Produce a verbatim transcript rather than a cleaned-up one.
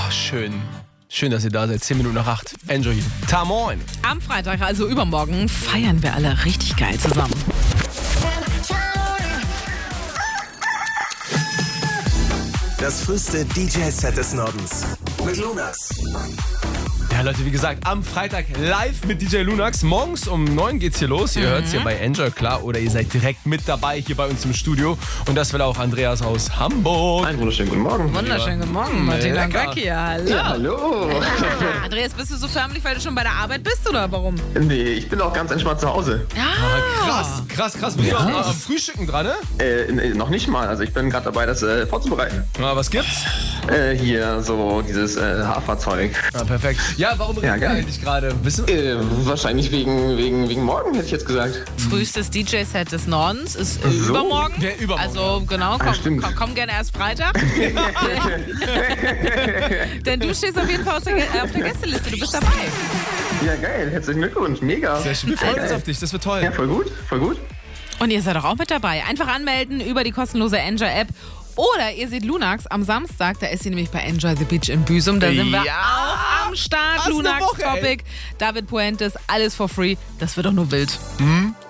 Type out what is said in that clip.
schön. Schön, dass ihr da seid. zehn Minuten nach acht. Enjoy hier. Ta moin. Am Freitag, also übermorgen, feiern wir alle richtig geil zusammen. Das früheste D J-Set des Nordens mit Lunax. Ja, Leute, wie gesagt, am Freitag live mit D J Lunax. Morgens um neun geht's hier los. Ihr Mhm. hört's hier bei Enjoy, klar. Oder ihr seid direkt mit dabei hier bei uns im Studio. Und das will auch Andreas aus Hamburg. Einen wunderschönen guten Morgen. Wunderschönen guten Morgen, Martin Lecker. Langbeck hier. Hallo. Ja, hallo. Ah, Andreas, bist du so förmlich, weil du schon bei der Arbeit bist oder warum? Nee, ich bin auch ganz entspannt zu Hause. Ja, Krass, krass, krass. Bist du am, am Frühstücken dran, ne? Äh, äh, noch nicht mal, also ich bin gerade dabei, das äh, vorzubereiten. Na, was gibt's? Äh, hier so dieses äh, Haferzeug. Ah, perfekt. Ja, warum reden Ja, wir geil. eigentlich gerade? Wissen Äh, wahrscheinlich wegen, wegen, wegen morgen, hätte ich jetzt gesagt. Frühestes D J-Set des Nordens ist äh, So? übermorgen. Ja, übermorgen, Also genau, komm, stimmt. komm, komm gerne erst Freitag. Denn du stehst auf jeden Fall auf der, Gä- auf der Gästeliste, du bist dabei. Ja, geil, herzlichen Glückwunsch, mega. Sehr schön. Wir freuen uns Geil. auf dich. Das wird toll. Ja, voll gut, voll gut. Und ihr seid doch auch mit dabei. Einfach anmelden über die kostenlose Enjoy-App. Oder ihr seht Lunax am Samstag, da ist sie nämlich bei Enjoy the Beach in Büsum. Da sind wir Ja. auch am Start. Was eine Lunax Woche, ey. Topic, David Puentes, alles for free. Das wird doch nur wild. Mhm.